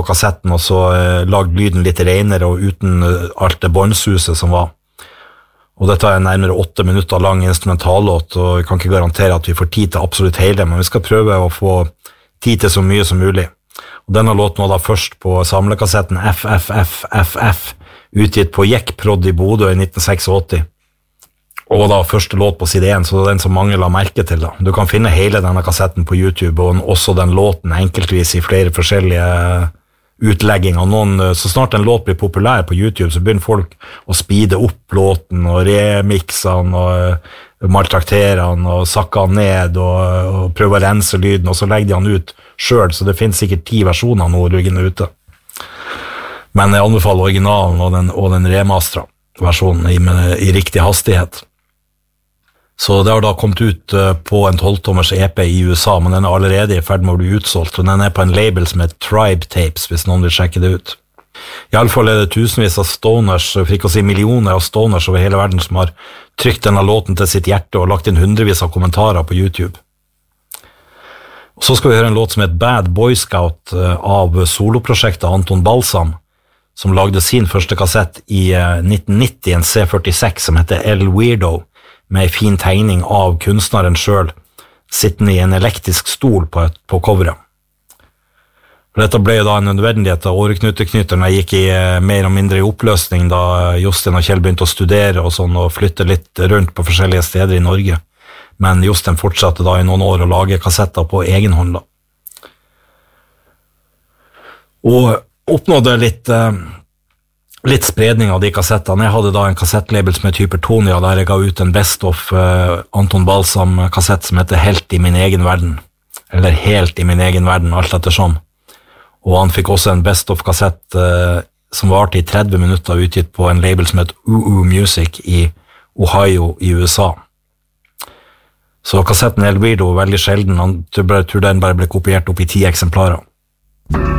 kassetten, og så lagd lyden litt renere og uten alt det båndsuset som var. Og dette er nærmere 8 minutter lang instrumentallåt, og vi kan ikke garantere at vi får tid til absolutt hele, men vi skal prøve å få tid til så mye som mulig. Og denne låten var da først på samlekassetten FFFFF, utgitt på Jekkprod i Bodø i 1986. Og da første låt på side 1, så det er den som mange la merke til da. Du kan finne hele denne kassetten på YouTube, og også den låten enkeltvis i flere forskjellige utlegginger. Så snart en låt blir populær på YouTube, så begynner folk å speede opp låten, og remikse den, og maltraktere den, og sakke den ned, og prøve å rense lyden, og så legger de den ut selv, så det finnes sikkert 10 versjoner nå liggende ute. Men jeg anbefaler originalen og den remastera versjonen i riktig hastighet. Så det har da kommet ut på en 12-tommers EP i USA, men den er allerede i ferd med å bli utsolgt, og den er på en label som heter Tribe Tapes, hvis noen vil sjekke det ut. I alle fall er det tusenvis av stoners, for ikke å si millioner av stoners over hele verden, som har trykt denne låten til sitt hjerte og lagt inn hundrevis av kommentarer på YouTube. Og så skal vi høre en låt som heter Bad Boy Scout av soloprosjektet Anton Balsam, som lagde sin første kassett i 1990, en C46 som heter El Weirdo, med en fin tegning av kunstneren selv, sittende i en elektrisk stol på coveret. Dette ble da en nødvendighet av åreknuteknytterne gikk i mer og mindre i oppløsning da Jostein og Kjell begynte å studere og sånn, og flytte litt rundt på forskjellige steder i Norge. Men Jostein fortsatte da i noen år å lage kassetter på egen hånd da. Og oppnådde litt spredning av de kassettene. Jeg hadde da en kassettlabel som heter Hypertonia, der jeg ga ut en best of Anton Balsam-kassett som heter Helt i min egen verden, eller Helt i min egen verden, alt ettersom. Og han fikk også en best of kassett som varte i 30 minutter, utgitt på en label som heter UU Music i Ohio i USA. Så kassetten El Weirdo er veldig sjelden, jeg tror den bare ble kopiert opp i 10 eksemplarer.